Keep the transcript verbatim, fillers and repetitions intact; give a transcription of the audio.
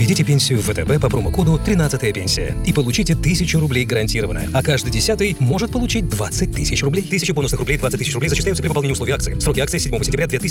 Заведите пенсию в ВТБ по промокоду тринадцатая пенсия и получите тысячу рублей гарантированно, а каждый десятый может получить двадцать тысяч рублей. Тысяча бонусных рублей, двадцать тысяч рублей зачисляются при выполнении условий акции. Сроки акции с седьмого сентября две тысячи